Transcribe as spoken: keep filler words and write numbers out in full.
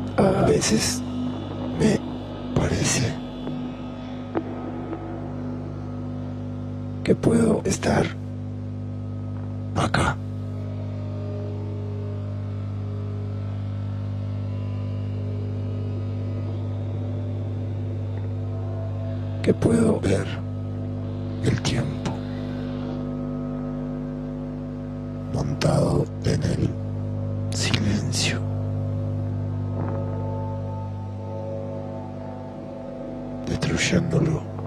A veces me parece que puedo estar acá. Que puedo ver el tiempo montado en el silencio, destruyéndolo.